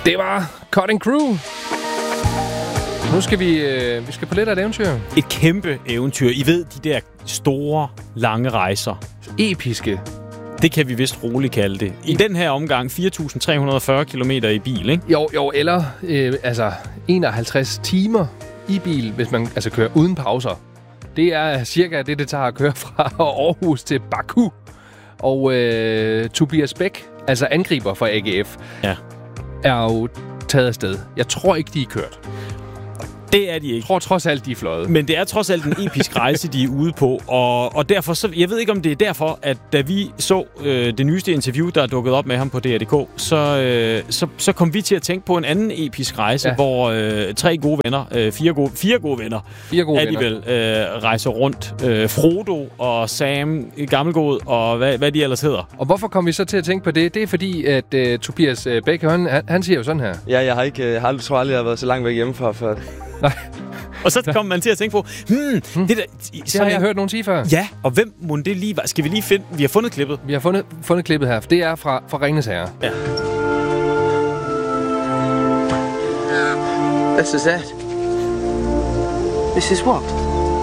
Det var Cutting Crew. Nu skal vi skal på lidt af et eventyr. Et kæmpe eventyr. I ved, de der store, lange rejser. Episke. Det kan vi vist roligt kalde det. I den her omgang 4.340 kilometer i bil, ikke? Jo, eller 51 timer i bil, hvis man kører uden pauser. Det er cirka det tager at køre fra Aarhus til Baku. Og Tobias Bæk, altså angriber for AGF, er jo taget afsted. Jeg tror ikke, de er kørt. Det er de ikke. Jeg tror trods alt, de er fløjet. Men det er trods alt en episk rejse, de er ude på. Og derfor, så, jeg ved ikke, om det er derfor, at da vi så det nyeste interview, der er dukket op med ham på DR.dk, så kom vi til at tænke på en anden episk rejse, hvor fire gode venner rejser rundt. Frodo og Sam, Gammelgod og hvad de ellers hedder. Og hvorfor kom vi så til at tænke på det? Det er fordi, at Tobias Bæk, han siger jo sådan her. Ja, jeg tror aldrig, jeg har været så langt væk hjemmefra før. Nej. Og så kom man til at tænke på, det har jeg hørt nogen sige før. Ja, og hvem må det lige være? Skal vi lige finde... Vi har fundet klippet. Vi har fundet klippet her, for det er fra Ringenes Herre. Ja. This is it. This is what?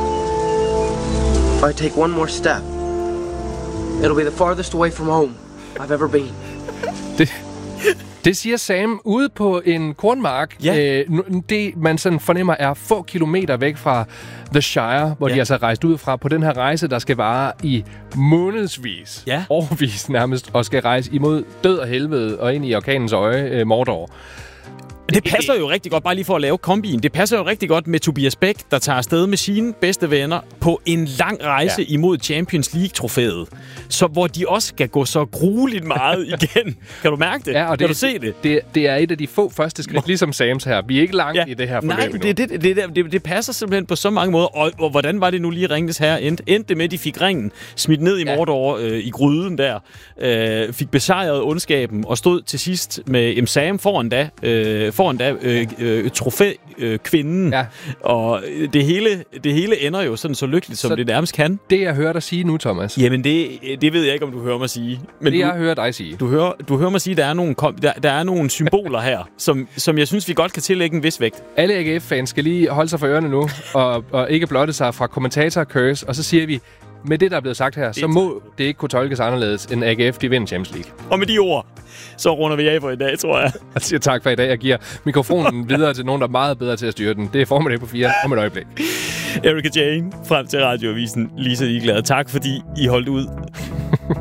If I take one more step, it'll be the farthest away from home I've ever been. Det siger Sam ude på en kornmark. Ja. Det, man sådan fornemmer, er få kilometer væk fra The Shire, hvor de altså er rejst ud fra på den her rejse, der skal vare i månedsvis. Ja. Årvis nærmest, og skal rejse imod død og helvede og ind i orkanens øje, Mordor. Det passer jo rigtig godt, bare lige for at lave kombien. Det passer jo rigtig godt med Tobias Bæk, der tager afsted med sine bedste venner på en lang rejse imod Champions League-trofæet. Så hvor de også skal gå så grueligt meget igen. Kan du mærke det? Ja, og kan du se det? Det er et af de få første skridt, ligesom Sams her. Vi er ikke langt i det her forløb endnu. Det passer simpelthen på så mange måder. Og hvordan var det nu lige Ringenes Herre endte det med, at de fik ringen smidt ned i Mordor i gryden der. Fik besejret ondskaben og stod til sidst med Sam foran da trofækvinden. Og det hele ender jo sådan så lykkeligt, som det nærmest kan. Det, jeg hører dig sige nu, Thomas. Jamen, det ved jeg ikke, om du hører mig sige. Men jeg hører dig sige. Du hører mig sige, at der er nogle symboler her, som jeg synes, vi godt kan tillægge en vis vægt. Alle AGF-fans skal lige holde sig for ørerne nu, og ikke blotte sig fra kommentator-curse, og så siger vi, med det, der er blevet sagt her, så må det ikke kunne tolkes anderledes, end AGF, de vinder Champions League. Og med de ord, så runder vi af for i dag, tror jeg. Jeg siger tak for i dag. Jeg giver mikrofonen videre til nogen, der er meget bedre til at styre den. Det er Formiddag på 4 om et øjeblik. Erika Jane, frem til Radioavisen. Lisa Iglad. Tak, fordi I holdt ud.